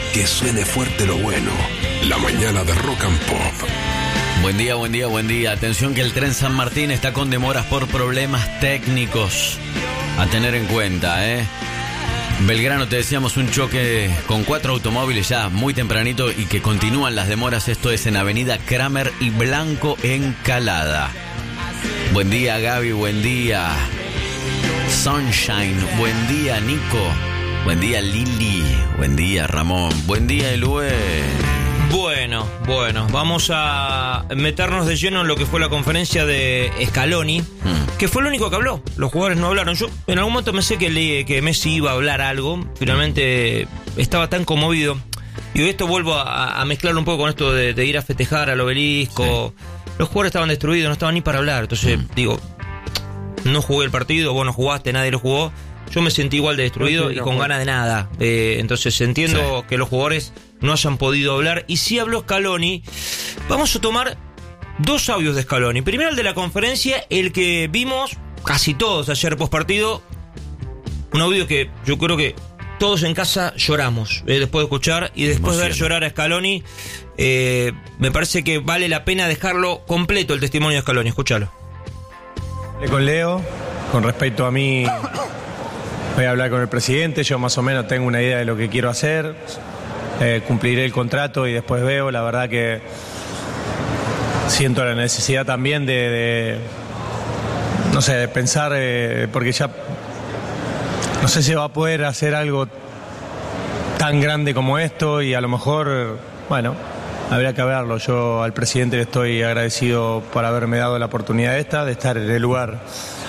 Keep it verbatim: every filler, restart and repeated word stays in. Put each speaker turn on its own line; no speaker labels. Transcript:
Que suene fuerte lo bueno. La mañana de Rock and Pop.
Buen día, buen día, buen día. Atención que el tren San Martín está con demoras por problemas técnicos a tener en cuenta, ¿eh? Belgrano, te decíamos, un choque con cuatro automóviles ya muy tempranito y que continúan las demoras. Esto es en Avenida Kramer y Blanco en Calada. Buen día, Gaby, buen día. Sunshine, buen día, Nico. Buen día, Lili. Buen día, Ramón. Buen día, Elue.
Bueno, bueno, vamos a meternos de lleno en lo que fue la conferencia de Scaloni, mm. que fue lo único que habló. Los jugadores no hablaron. Yo en algún momento pensé que, le, que Messi iba a hablar algo. Finalmente estaba tan conmovido. Y esto vuelvo a, a mezclar un poco con esto de, de ir a festejar al obelisco. Sí. Los jugadores estaban destruidos, no estaban ni para hablar. Entonces, mm. digo, no jugué el partido, vos no jugaste, nadie lo jugó. Yo me sentí igual de destruido y con ganas de nada. Eh, entonces entiendo sí. que los jugadores no hayan podido hablar. Y si habló Scaloni, vamos a tomar dos audios de Scaloni. Primero el de la conferencia, el que vimos casi todos ayer post partido. Un audio que yo creo que todos en casa lloramos eh, después de escuchar. Y después de ver llorar a Scaloni, eh, me parece que vale la pena dejarlo completo el testimonio de Scaloni. Escúchalo.
Con Leo, con respecto a mí... Voy a hablar con el presidente, yo más o menos tengo una idea de lo que quiero hacer, eh, cumpliré el contrato y después veo, la verdad que siento la necesidad también de, de no sé, de pensar, eh, porque ya no sé si va a poder hacer algo tan grande como esto y a lo mejor, bueno, habría que verlo. Yo al presidente le estoy agradecido por haberme dado la oportunidad esta, de estar en el lugar